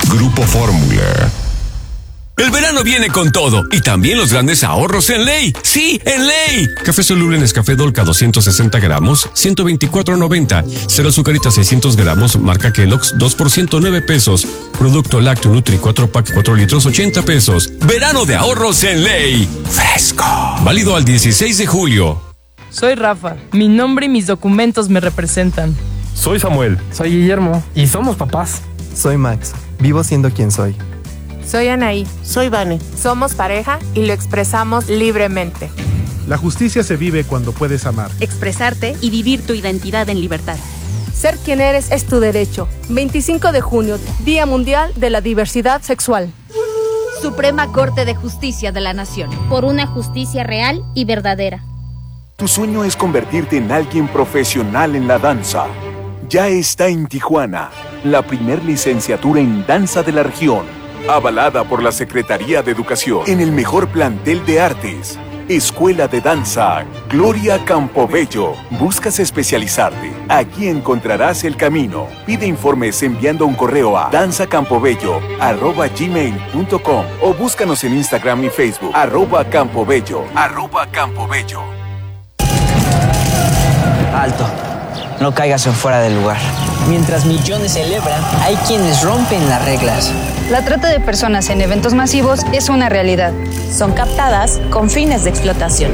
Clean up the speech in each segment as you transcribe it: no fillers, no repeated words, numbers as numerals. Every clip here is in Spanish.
Grupo Fórmula. El verano viene con todo y también los grandes ahorros en Ley. ¡Sí, en Ley! Café soluble Nescafé Dolca 260 gramos, 124.90. Cero azucarita 600 gramos, marca Kellogg's, 2 por 109 pesos. Producto Lácteo Nutri 4 pack 4 litros, 80 pesos. Verano de ahorros en Ley. Fresco. Válido al 16 de julio. Soy Rafa. Mi nombre y mis documentos me representan. Soy Samuel. Soy Guillermo. Y somos papás. Soy Max. Vivo siendo quien soy. Soy Anaí. Soy Vane. Somos pareja y lo expresamos libremente. La justicia se vive cuando puedes amar, expresarte y vivir tu identidad en libertad. Ser quien eres es tu derecho. 25 de junio, Día Mundial de la Diversidad Sexual. Suprema Corte de Justicia de la Nación. Por una justicia real y verdadera. Tu sueño es convertirte en alguien profesional en la danza. Ya está en Tijuana, la primer licenciatura en danza de la región. Avalada por la Secretaría de Educación, en el mejor plantel de artes. Escuela de Danza Gloria Campobello. ¿Buscas especializarte? Aquí encontrarás el camino. Pide informes enviando un correo a danzacampobello@gmail.com o búscanos en Instagram y Facebook @campobello. @campobello. Alto. No caigas en fuera del lugar. Mientras millones celebran, hay quienes rompen las reglas. La trata de personas en eventos masivos es una realidad. Son captadas con fines de explotación.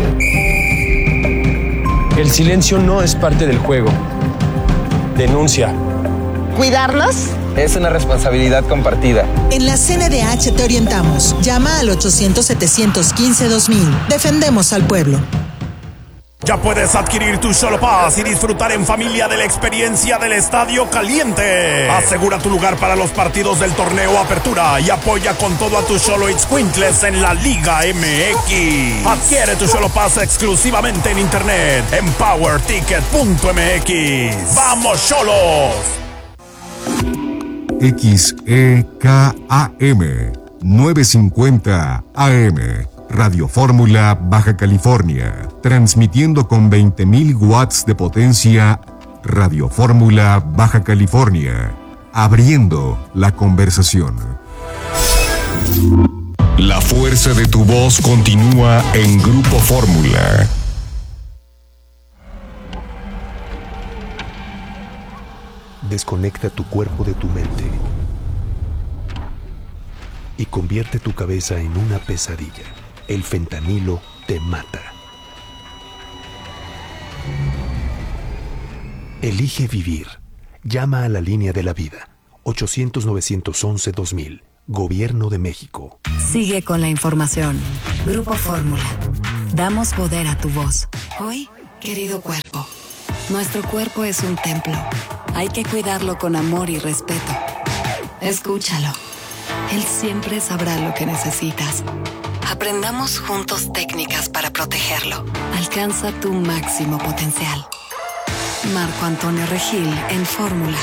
El silencio no es parte del juego. Denuncia. ¿Cuidarlos? Es una responsabilidad compartida. En la CNDH te orientamos. Llama al 800-715-2000. Defendemos al pueblo. Ya puedes adquirir tu Xolo Pass y disfrutar en familia de la experiencia del Estadio Caliente. Asegura tu lugar para los partidos del torneo Apertura y apoya con todo a tus Xolo Itzcuintles en la Liga MX. Adquiere tu Xolo Pass exclusivamente en internet en powerticket.mx. ¡Vamos, Xolos! XEKAM 950 AM. Radio Fórmula, Baja California. Transmitiendo con 20.000 watts de potencia. Radio Fórmula, Baja California. Abriendo la conversación. La fuerza de tu voz continúa en Grupo Fórmula. Desconecta tu cuerpo de tu mente y convierte tu cabeza en una pesadilla. El fentanilo te mata. Elige vivir. Llama a la línea de la vida. 800-911-2000. Gobierno de México. Sigue con la información. Grupo Fórmula. Damos poder a tu voz. Hoy, querido cuerpo, nuestro cuerpo es un templo. Hay que cuidarlo con amor y respeto. Escúchalo. Él siempre sabrá lo que necesitas. Aprendamos juntos técnicas para protegerlo. Alcanza tu máximo potencial. Marco Antonio Regil en Fórmula.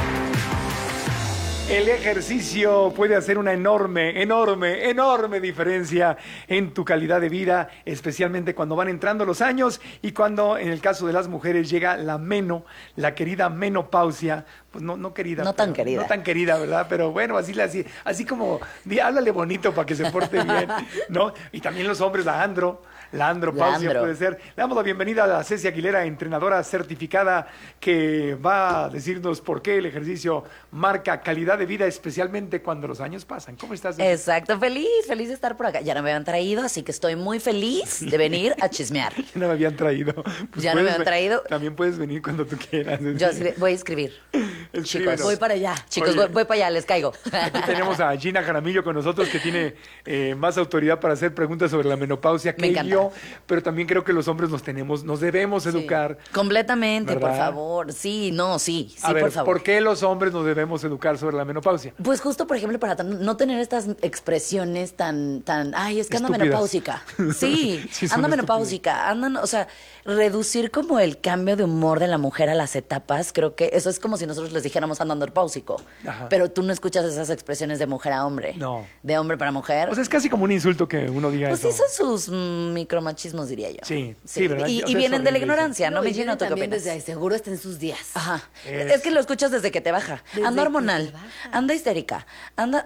El ejercicio puede hacer una enorme diferencia en tu calidad de vida, especialmente cuando van entrando los años y cuando, en el caso de las mujeres, llega la querida menopausia. Pues no querida. No tan querida. No tan querida, ¿verdad? Pero bueno, así como, háblale bonito para que se porte bien, ¿no? Y también los hombres, la andropausia puede ser. Le damos la bienvenida a Ceci Aguilera, entrenadora certificada, que va a decirnos por qué el ejercicio marca calidad de vida, especialmente cuando los años pasan. ¿Cómo estás, Ceci? Exacto, feliz de estar por acá. Ya no me habían traído, así que estoy muy feliz de venir a chismear. Ya no me habían traído. Pues ya no me habían traído. También puedes venir cuando tú quieras. Yo voy a escribir. Chicos, voy para allá. Chicos, voy para allá, les caigo. Aquí tenemos a Gina Jaramillo con nosotros, que tiene más autoridad para hacer preguntas sobre la menopausia que yo, pero también creo que los hombres nos debemos educar. Completamente, ¿verdad? Por favor. Sí, a ver, por favor. ¿Por qué los hombres nos debemos educar sobre la menopausia? Pues justo, por ejemplo, para no tener estas expresiones tan, ay, es que anda menopáusica. Sí, anda menopáusica, reducir como el cambio de humor de la mujer a las etapas. Creo que eso es como si nosotros les dijéramos ando andropáusico. Ajá. Pero tú no escuchas esas expresiones de mujer a hombre. No. De hombre para mujer. O sea, es casi como un insulto que uno diga pues eso. sí son sus micromachismos, diría yo. Sí, ¿verdad? Y O sea, vienen de la eso ignorancia, ¿no? Me vienen ¿tú qué también opinas? desde ahí, seguro está en sus días. Ajá. Es que lo escuchas desde que te baja. Anda hormonal, anda histérica, anda...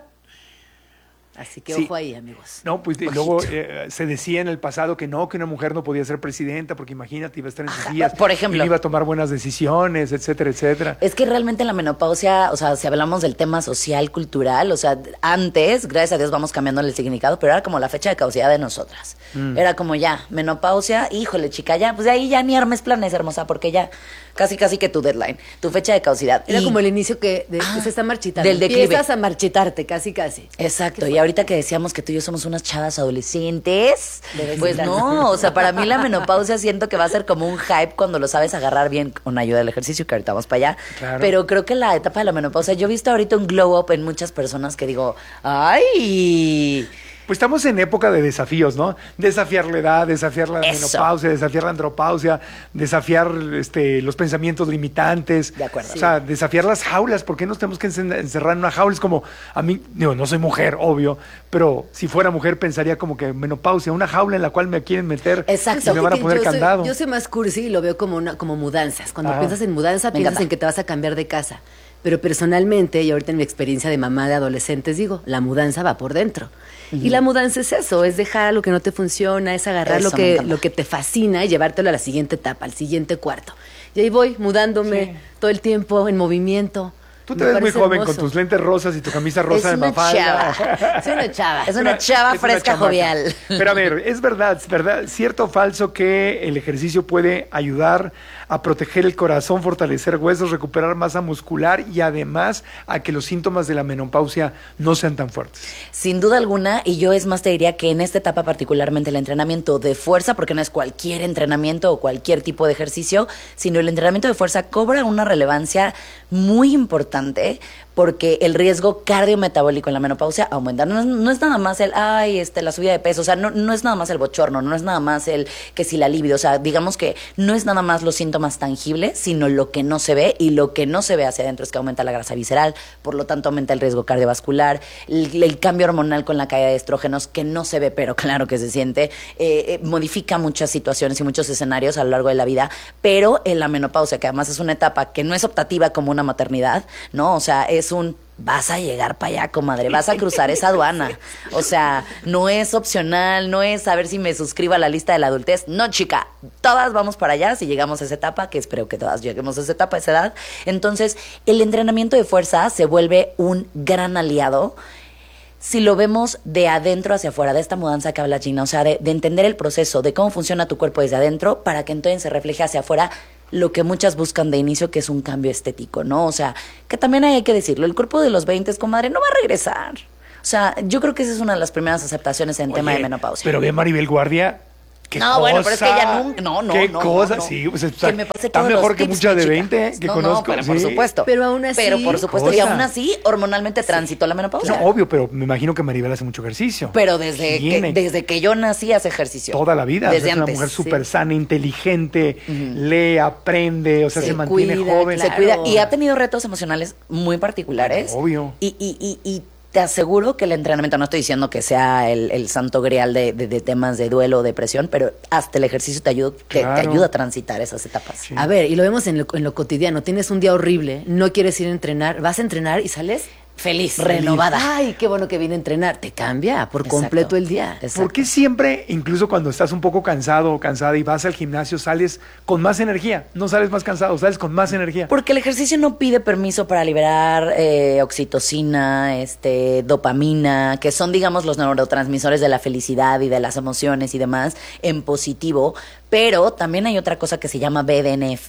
Así que Sí. ojo ahí, amigos. No, pues luego se decía en el pasado que una mujer no podía ser presidenta porque imagínate, iba a estar en sus días. Por ejemplo. Y no iba a tomar buenas decisiones, etcétera, etcétera. Es que realmente la menopausia, o sea, si hablamos del tema social, cultural, o sea, antes, gracias a Dios vamos cambiando el significado, pero era como la fecha de caducidad de nosotras. Era como ya, menopausia, híjole, chica, ya, pues de ahí ya ni armes planes, hermosa, porque ya casi que tu deadline, tu fecha de caducidad. Era como el inicio que se está marchitando. Del declive. Empiezas a marchitarte, casi. Exacto, y ahorita que decíamos que tú y yo somos unas chavas adolescentes, pues no, o sea, para mí la menopausia siento que va a ser como un hype cuando lo sabes agarrar bien con ayuda del ejercicio, que ahorita vamos para allá. Claro. Pero creo que la etapa de la menopausia, yo he visto ahorita un glow up en muchas personas que digo, ¡ay! Pues estamos en época de desafíos, ¿no? Desafiar la edad, desafiar la menopausia, desafiar la andropausia, desafiar los pensamientos limitantes. De acuerdo. O sea, desafiar las jaulas. ¿Por qué nos tenemos que encerrar en una jaula? Es como, a mí, digo, no soy mujer, obvio, pero si fuera mujer pensaría como que menopausia, una jaula en la cual me quieren meter Exacto. y me van a poner candado. Yo soy más cursi y lo veo como mudanzas. Cuando piensas en mudanza, piensas en que te vas a cambiar de casa. Pero personalmente, y ahorita en mi experiencia de mamá de adolescentes, digo, la mudanza va por dentro. Y la mudanza es eso, es dejar lo que no te funciona, es agarrar lo que te fascina y llevártelo a la siguiente etapa, al siguiente cuarto. Y ahí voy, mudándome todo el tiempo, en movimiento. Tú te ves muy joven con tus lentes rosas y tu camisa rosa de mafalda. Es una chava. Es una chava fresca, jovial. Pero a ver, es verdad, cierto o falso que el ejercicio puede ayudar a proteger el corazón, fortalecer huesos, recuperar masa muscular y además a que los síntomas de la menopausia no sean tan fuertes. Sin duda alguna, y yo es más te diría que en esta etapa particularmente el entrenamiento de fuerza, porque no es cualquier entrenamiento o cualquier tipo de ejercicio, sino el entrenamiento de fuerza cobra una relevancia muy importante porque el riesgo cardiometabólico en la menopausia aumenta. No es nada más la subida de peso, o sea, no es nada más el bochorno, no es nada más el que si la libido, o sea, digamos que no es nada más los síntomas tangibles, sino lo que no se ve, y lo que no se ve hacia adentro es que aumenta la grasa visceral, por lo tanto aumenta el riesgo cardiovascular, el cambio hormonal con la caída de estrógenos, que no se ve, pero claro que se siente, modifica muchas situaciones y muchos escenarios a lo largo de la vida, pero en la menopausia, que además es una etapa que no es optativa como una maternidad, ¿no? O sea, vas a llegar para allá, comadre, vas a cruzar esa aduana. O sea, no es opcional, no es saber si me suscribo a la lista de la adultez. No, chica, todas vamos para allá si llegamos a esa etapa, que espero que todas lleguemos a esa etapa, a esa edad. Entonces, el entrenamiento de fuerza se vuelve un gran aliado si lo vemos de adentro hacia afuera, de esta mudanza que habla Gina, o sea, de entender el proceso, de cómo funciona tu cuerpo desde adentro, para que entonces se refleje hacia afuera lo que muchas buscan de inicio, que es un cambio estético, ¿no? O sea, que también hay que decirlo, el cuerpo de los 20, comadre, no va a regresar. O sea, yo creo que esa es una de las primeras aceptaciones en tema de menopausia. Pero ve Maribel Guardia. Bueno, pero es que ella nunca... ¿Qué cosa? No. Sí, pues que me pase está todos mejor los que tips, muchas de chica. 20 que conozco. Pero por supuesto. Pero aún así... y aún así, hormonalmente transitó la menopausia. No, obvio, pero me imagino que Maribel hace mucho ejercicio. Pero desde que yo nací hace ejercicio. Toda la vida. Desde es una mujer súper sana, inteligente, lee, aprende, o sea, se mantiene joven. Se cuida y ha tenido retos emocionales muy particulares. Obvio. Y te aseguro que el entrenamiento, no estoy diciendo que sea el santo grial de temas de duelo o depresión, pero hasta el ejercicio te ayuda a transitar esas etapas. Sí. A ver, y lo vemos en lo cotidiano. Tienes un día horrible, no quieres ir a entrenar, vas a entrenar y sales feliz, renovada. Ay, qué bueno que vine a entrenar. Te cambia por completo el día. Exacto. ¿Por qué siempre, incluso cuando estás un poco cansado o cansada y vas al gimnasio, sales con más energía? No sales más cansado, sales con más energía. Porque el ejercicio no pide permiso para liberar oxitocina, dopamina, que son, digamos, los neurotransmisores de la felicidad y de las emociones y demás, en positivo. Pero también hay otra cosa que se llama BDNF,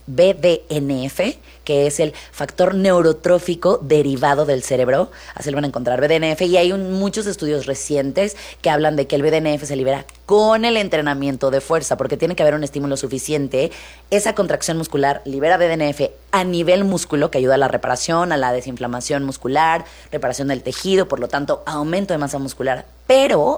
que es el factor neurotrófico derivado del cerebro. Así lo van a encontrar, BDNF. Y hay muchos estudios recientes que hablan de que el BDNF se libera con el entrenamiento de fuerza, porque tiene que haber un estímulo suficiente. Esa contracción muscular libera BDNF a nivel músculo, que ayuda a la reparación, a la desinflamación muscular, reparación del tejido, por lo tanto, aumento de masa muscular. Pero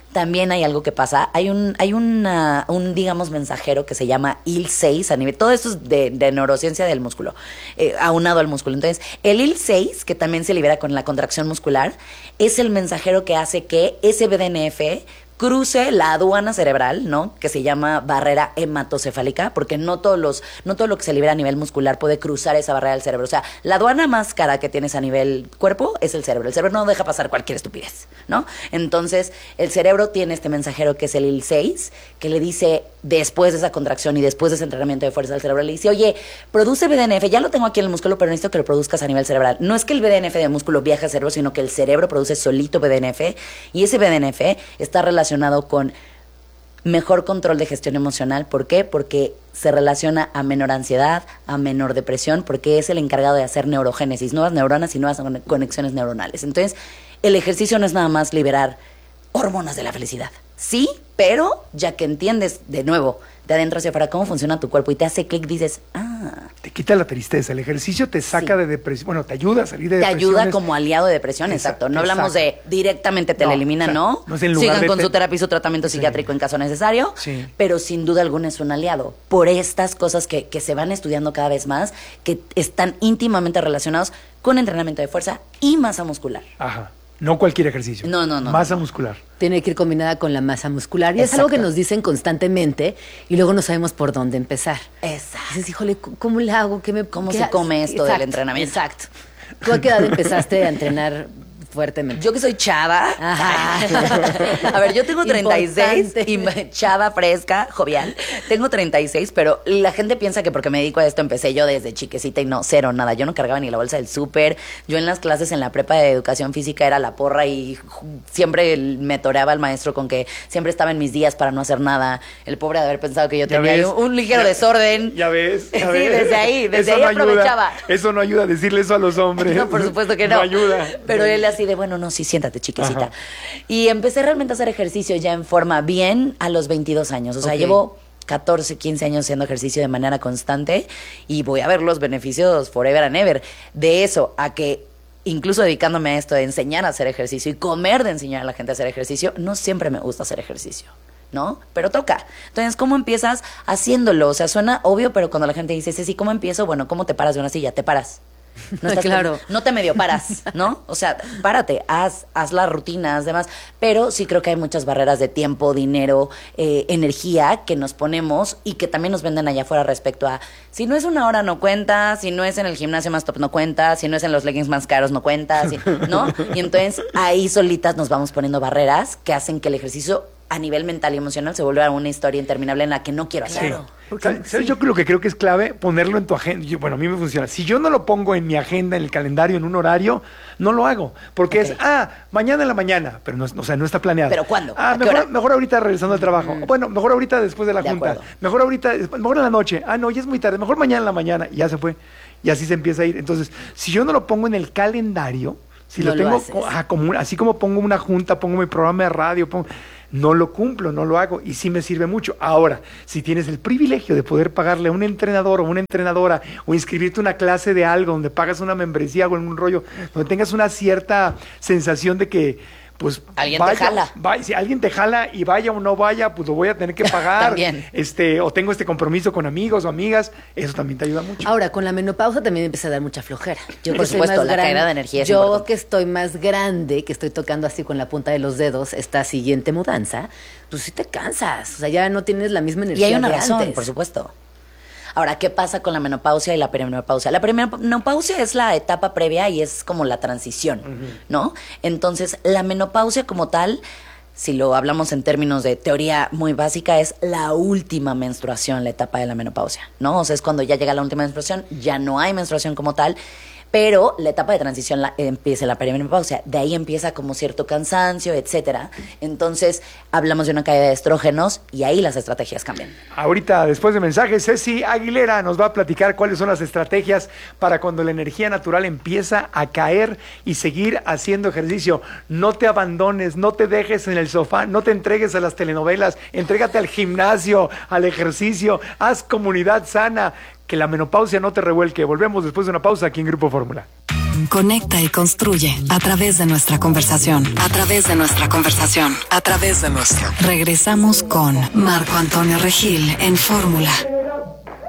también hay algo que pasa. Hay un digamos, mensajero que se llama IL-6 a nivel... Todo esto es de neurociencia del músculo, aunado al músculo. Entonces, el IL-6, que también se libera con la contracción muscular, es el mensajero que hace que ese BDNF cruce la aduana cerebral, ¿no? Que se llama barrera hematocefálica, porque no todo lo que se libera a nivel muscular puede cruzar esa barrera del cerebro. O sea, la aduana más cara que tienes a nivel cuerpo es el cerebro. El cerebro no deja pasar cualquier estupidez, ¿no? Entonces, el cerebro tiene este mensajero que es el IL-6, que le dice, después de esa contracción y después de ese entrenamiento de fuerza del cerebro, le dice, oye, produce BDNF, ya lo tengo aquí en el músculo, pero necesito que lo produzcas a nivel cerebral. No es que el BDNF del músculo viaje al cerebro, sino que el cerebro produce solito BDNF, y ese BDNF está relacionado con mejor control de gestión emocional. ¿Por qué? Porque se relaciona a menor ansiedad, a menor depresión, porque es el encargado de hacer neurogénesis, nuevas neuronas y nuevas conexiones neuronales. Entonces, el ejercicio no es nada más liberar hormonas de la felicidad. Sí, pero ya que entiendes de nuevo, de adentro hacia afuera, cómo funciona tu cuerpo y te hace clic, dices, te quita la tristeza. El ejercicio te saca de depresión. Bueno, te ayuda a salir de depresión. Te ayuda como aliado de depresión, exacto. No hablamos de directamente te la elimina, ¿no? No es en lugar Sigan con su terapia y su tratamiento psiquiátrico en caso necesario, pero sin duda alguna es un aliado. Por estas cosas que se van estudiando cada vez más, que están íntimamente relacionados con entrenamiento de fuerza y masa muscular. Ajá. No cualquier ejercicio. No. Masa muscular. Tiene que ir combinada con la masa muscular. Y es algo que nos dicen constantemente y luego no sabemos por dónde empezar. Exacto. Dices, híjole, ¿cómo le hago? ¿Cómo se come esto del entrenamiento? Exacto. ¿Tú a qué edad empezaste a entrenar fuertemente? Yo que soy chava. A ver, yo tengo 36 y chava, fresca, jovial. Tengo 36, pero la gente piensa que porque me dedico a esto empecé yo desde chiquecita y no, cero, nada. Yo no cargaba ni la bolsa del súper. Yo en las clases en la prepa de educación física era la porra y siempre me toreaba el maestro con que siempre estaba en mis días para no hacer nada. El pobre de haber pensado que yo tenía un ligero desorden. Ya ves. Sí, desde ahí aprovechaba. Eso no ayuda a decirle eso a los hombres. No, por supuesto que no. No ayuda. Pero él así de, bueno, no, sí, siéntate, chiquecita. Ajá. Y empecé realmente a hacer ejercicio ya en forma bien a los 22 años. O sea, llevo 14, 15 años haciendo ejercicio de manera constante y voy a ver los beneficios forever and ever. De eso a que, incluso dedicándome a esto de enseñar a hacer ejercicio y comer de enseñar a la gente a hacer ejercicio, no siempre me gusta hacer ejercicio, ¿no? Pero toca. Entonces, ¿cómo empiezas haciendo? O sea, suena obvio, pero cuando la gente dice, sí, ¿cómo empiezo? Bueno, ¿cómo te paras de una silla? Te paras. No estás claro. No te medio paras, ¿no? O sea, párate, haz las rutinas, demás. Pero sí creo que hay muchas barreras de tiempo, dinero, energía que nos ponemos y que también nos venden allá afuera respecto a si no es una hora no cuenta, si no es en el gimnasio más top no cuenta, si no es en los leggings más caros no cuenta, ¿no? Y entonces ahí solitas nos vamos poniendo barreras que hacen que el ejercicio a nivel mental y emocional se vuelve una historia interminable en la que no quiero hacerlo. ¿Sabes? Yo creo que es clave ponerlo en tu agenda. Bueno, a mí me funciona. Si yo no lo pongo en mi agenda, en el calendario, en un horario, no lo hago. Porque es, mañana en la mañana. Pero no, o sea, no está planeado. ¿Pero cuándo? Mejor ahorita regresando al trabajo. Bueno, mejor ahorita después de la junta. Mejor en la noche. No, ya es muy tarde. Mejor mañana en la mañana. Y ya se fue. Y así se empieza a ir. Entonces, si yo no lo pongo en el calendario, si lo tengo así como pongo una junta, pongo mi programa de radio, no lo cumplo, no lo hago y sí me sirve mucho. Ahora, si tienes el privilegio de poder pagarle a un entrenador o una entrenadora o inscribirte a una clase de algo donde pagas una membresía o en un rollo, donde tengas una cierta sensación de que pues alguien te jala. Si alguien te jala y vaya o no vaya, pues lo voy a tener que pagar. También. O tengo este compromiso con amigos o amigas, eso también te ayuda mucho. Ahora, con la menopausa también empieza a dar mucha flojera. Yo, por supuesto, la caída de energía es importante. Que estoy más grande, que estoy tocando así con la punta de los dedos esta siguiente mudanza, pues sí te cansas. O sea, ya no tienes la misma energía. Y hay una de razón, antes. por supuesto. Ahora, ¿qué pasa con la menopausia y la perimenopausia? La perimenopausia es la etapa previa y es como la transición, ¿no? Entonces, la menopausia como tal, si lo hablamos en términos de teoría muy básica, es la última menstruación, la etapa de la menopausia, ¿no? O sea, es cuando ya llega la última menstruación, ya no hay menstruación como tal, pero la etapa de transición empieza la perimenopausia. De ahí empieza como cierto cansancio, etcétera. Entonces, hablamos de una caída de estrógenos y ahí las estrategias cambian. Ahorita, después de mensajes, Ceci Aguilera nos va a platicar cuáles son las estrategias para cuando la energía natural empieza a caer y seguir haciendo ejercicio. No te abandones, no te dejes en el sofá, no te entregues a las telenovelas, entrégate al gimnasio, al ejercicio, haz comunidad sana. Que la menopausia no te revuelque. Volvemos después de una pausa aquí en Grupo Fórmula. Conecta y construye a través de nuestra conversación. A través de nuestra conversación. A través de nuestra. Regresamos con Marco Antonio Regil en Fórmula.